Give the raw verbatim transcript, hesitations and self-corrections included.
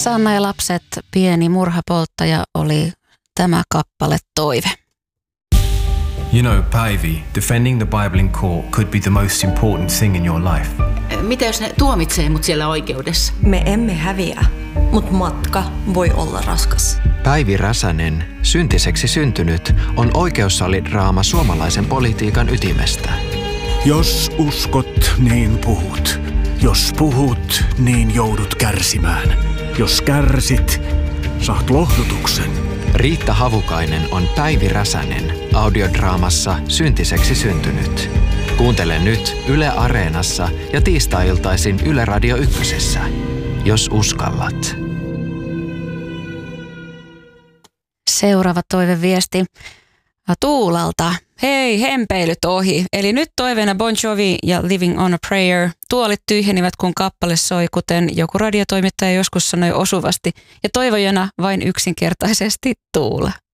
Sanna ja lapset, pieni murhapolttaja oli tämä kappale Toive. You know, Päivi, defending the Bible in court could be the most important thing in your life. Mitä jos ne tuomitsee mut siellä oikeudessa? Me emme häviä, mutta matka voi olla raskas. Päivi Räsänen, syntiseksi syntynyt, on oikeussalidraama suomalaisen politiikan ytimestä. Jos uskot, niin puhut. Jos puhut, niin joudut kärsimään. Jos kärsit, saat lohdutuksen. Riitta Havukainen on Päivi Räsänen audiodraamassa Syntiseksi syntynyt. Kuuntele nyt Yle Areenassa ja tiistai-iltaisin Yle Radio Ykkösessä, jos uskallat. Seuraava toiveviesti Tuulalta. Hei, hempeilyt ohi. Eli nyt toiveena Bon Jovi ja Living on a Prayer. Tuolit tyhjenivät, kun kappale soi, kuten joku radiotoimittaja joskus sanoi osuvasti. Ja toivojana vain yksinkertaisesti Tuula.